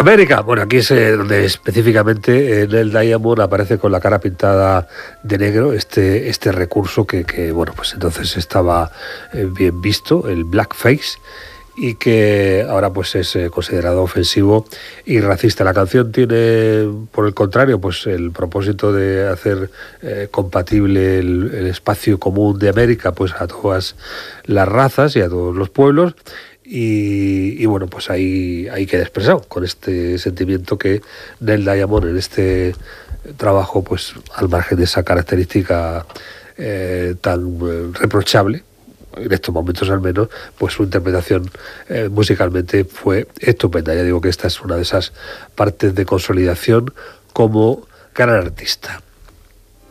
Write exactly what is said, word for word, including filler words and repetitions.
América, bueno, aquí es eh, donde específicamente en el Diamond aparece con la cara pintada de negro este, este recurso que, que, bueno, pues entonces estaba eh, bien visto, el blackface, y que ahora pues es eh, considerado ofensivo y racista. La canción tiene, por el contrario, pues el propósito de hacer eh, compatible el, el espacio común de América pues a todas las razas y a todos los pueblos. Y, y bueno, pues ahí, ahí queda expresado con este sentimiento que Neil Diamond en este trabajo, pues al margen de esa característica eh, tan eh, reprochable, en estos momentos al menos, pues su interpretación eh, musicalmente fue estupenda. Ya digo que esta es una de esas partes de consolidación como gran artista.